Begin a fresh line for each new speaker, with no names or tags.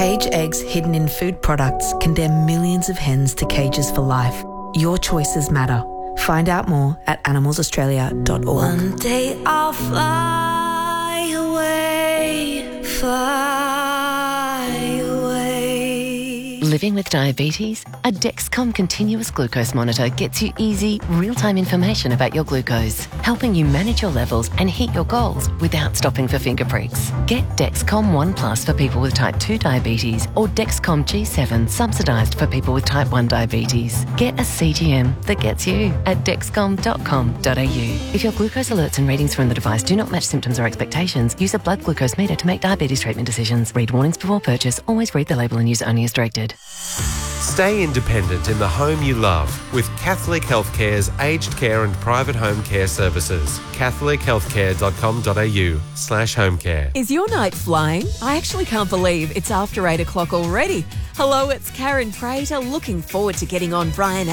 Cage eggs hidden in food products condemn millions of hens to cages for life. Your choices matter. Find out more at animalsaustralia.org.
One day I'll fly away, fly away.
Living with diabetes? A Dexcom continuous glucose monitor gets you easy, real-time information about your glucose, helping you manage your levels and hit your goals without stopping for finger pricks. Get Dexcom One Plus for people with type 2 diabetes or Dexcom G7 subsidised for people with type 1 diabetes. Get a CGM that gets you at dexcom.com.au. If your glucose alerts and readings from the device do not match symptoms or expectations, use a blood glucose meter to make diabetes treatment decisions. Read warnings before purchase. Always read the label and use only as directed.
Stay independent in the home you love with Catholic Healthcare's aged care and private home care services. catholichealthcare.com.au/homecare.
Is your night flying? I actually can't believe it's after 8 o'clock already. Hello, it's Karen Prater. Looking forward to getting on Brian